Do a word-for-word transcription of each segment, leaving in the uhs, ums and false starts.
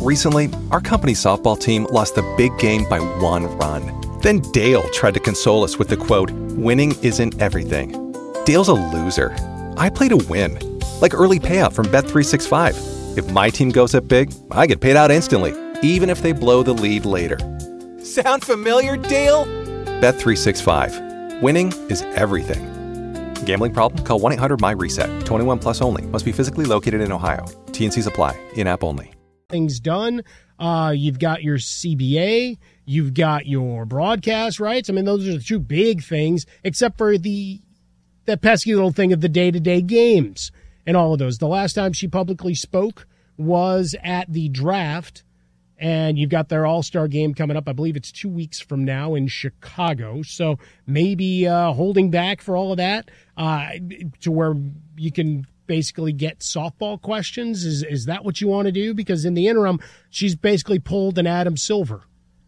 Recently, our company softball team lost the big game by one run. Then Dale tried to console us with the quote, "Winning isn't everything." Dale's a loser. I play to win. Like early payout from Bet three sixty-five. If my team goes up big, I get paid out instantly, even if they blow the lead later. Sound familiar, Dale? Bet three sixty-five. Winning is everything. Gambling problem? Call one eight hundred M Y reset. twenty-one plus only. Must be physically located in Ohio. T N Cs apply. In-app only. Things done. Uh, you've got your C B A. You've got your broadcast rights. I mean, those are the two big things, except for the that pesky little thing of the day-to-day games and all of those. The last time she publicly spoke was at the draft, and you've got their all-star game coming up. I believe it's two weeks from now in Chicago. So maybe uh, holding back for all of that uh, to where you can basically get softball questions. Is is that what you want to do? Because in the interim, she's basically pulled an Adam Silver.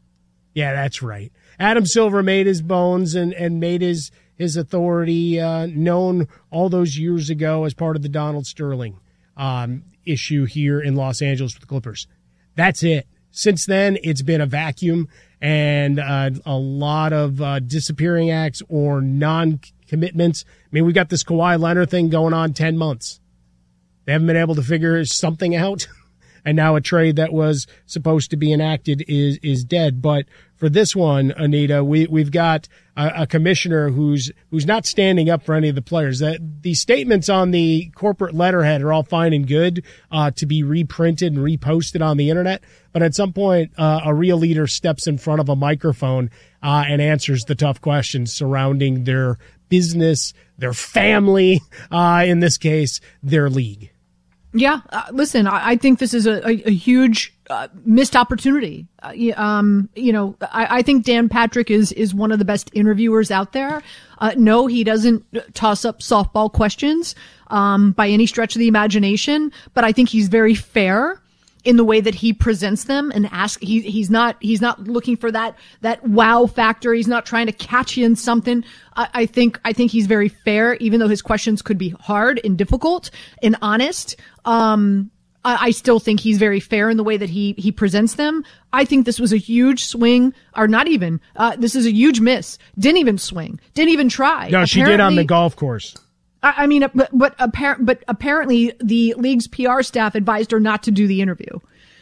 Yeah, that's right. Adam Silver made his bones and, and made his, his authority uh, known all those years ago as part of the Donald Sterling um, issue here in Los Angeles with the Clippers. That's it. Since then, it's been a vacuum and uh, a lot of uh, disappearing acts or non-commitments. I mean, we got this Kawhi Leonard thing going on ten months. They haven't been able to figure something out. And now a trade that was supposed to be enacted is is dead. But for this one, Anita, we, we've got a, a commissioner who's who's not standing up for any of the players. That the statements on the corporate letterhead are all fine and good uh, to be reprinted and reposted on the internet. But at some point, uh, a real leader steps in front of a microphone uh, and answers the tough questions surrounding their business, their family, uh, in this case, their league. Yeah, uh, listen, I, I think this is a, a, a huge uh, missed opportunity. Uh, um, you know, I, I think Dan Patrick is is one of the best interviewers out there. Uh, no, he doesn't toss up softball questions um, by any stretch of the imagination, but I think he's very fair in the way that he presents them and ask. He he's not he's not looking for that that wow factor. He's not trying to catch you in something. I, I think I think he's very fair, even though his questions could be hard and difficult and honest. Um, I, I still think he's very fair in the way that he he presents them. I think this was a huge swing, or not even. Uh, this is a huge miss. Didn't even swing. Didn't even try. No, she Apparently, did on the golf course. I mean, but but, appar- but apparently the league's P R staff advised her not to do the interview.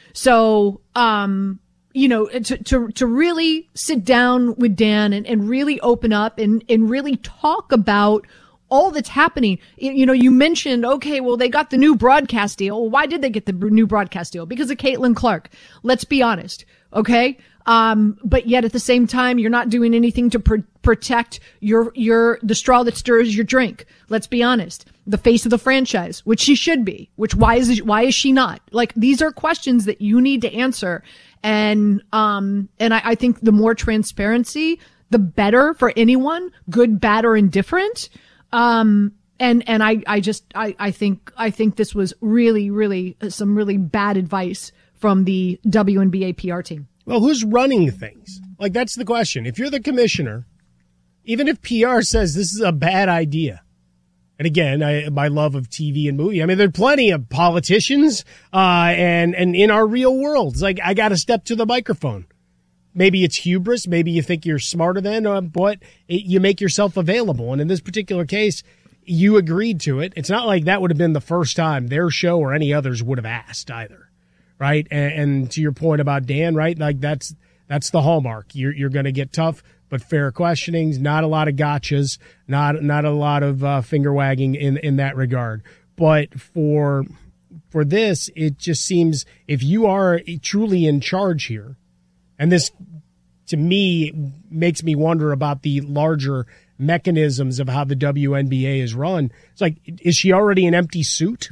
So, um, you know, to to to really sit down with Dan and, and really open up and and really talk about all that's happening. You know, you mentioned, okay, well, they got the new broadcast deal. Well, why did they get the new broadcast deal? Because of Caitlin Clark. Let's be honest, okay? Um, but yet at the same time, you're not doing anything to pr- protect your, your, the straw that stirs your drink. Let's be honest. The face of the franchise, which she should be, which why is, why is she not? Like, these are questions that you need to answer. And, um, and I, I think the more transparency, the better for anyone, good, bad, or indifferent. Um, and, and I, I just, I, I think, I think this was really, really some really bad advice from the W N B A P R team. Well, who's running things? Like, that's the question. If you're the commissioner, even if P R says this is a bad idea, and again, I, my love of T V and movie, I mean, there are plenty of politicians uh, and, and in our real world. It's like, I got to step to the microphone. Maybe it's hubris. Maybe you think you're smarter than, uh, but it, you make yourself available. And in this particular case, you agreed to it. It's not like that would have been the first time their show or any others would have asked either. Right. And, and to your point about Dan, right? Like that's, that's the hallmark. You're, you're going to get tough, but fair questionings, not a lot of gotchas, not, not a lot of uh, finger wagging in, in that regard. But for, for this, it just seems if you are truly in charge here, and this to me makes me wonder about the larger mechanisms of how the W N B A is run. It's like, is she already an empty suit?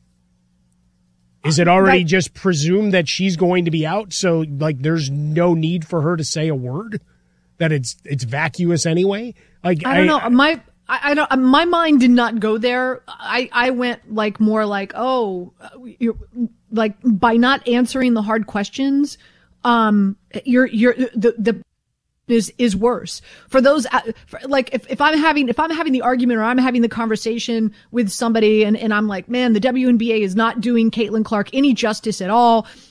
Is it already just presumed that she's going to be out? So, like, there's no need for her to say a word? That it's it's vacuous anyway? Like I don't I, know. My I, I don't. My mind did not go there. I I went like more like, oh, you're like by not answering the hard questions, um, you're you're the the. is is worse for those for, like if, if I'm having if I'm having the argument or I'm having the conversation with somebody and, and I'm like, man, the W N B A is not doing Caitlin Clark any justice at all.